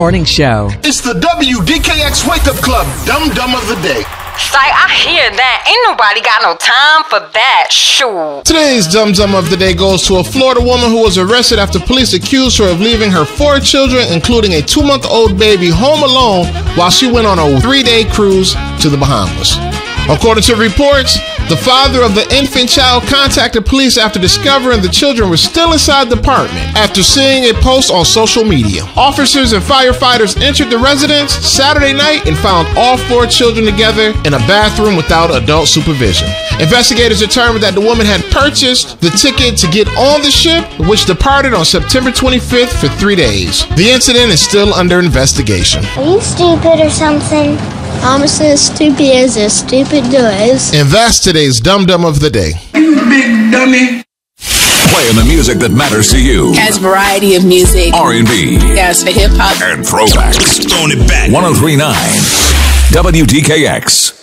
Morning Show. It's the WDKX Wake Up Club Dum Dum of the Day. Like, I hear that. Ain't nobody got no time for that. Shoot. Today's Dum Dum of the Day goes to a Florida woman who was arrested after police accused her of leaving her 4 children, including a 2-month-old baby, home alone while she went on a 3-day cruise to the Bahamas. According to reports, the father of the infant child contacted police after discovering the children were still inside the apartment after seeing a post on social media. Officers and firefighters entered the residence Saturday night and found all 4 children together in a bathroom without adult supervision. Investigators determined that the woman had purchased the ticket to get on the ship, which departed on September 25th for 3 days. The incident is still under investigation. Are you stupid or something? I'm as stupid as a stupid does. And that's today's Dum Dum of the Day. You big dummy. Playing the music that matters to you. Has variety of music. R&B. Yes, for hip hop. And throwbacks. Throwing it back. 103.9 WDKX.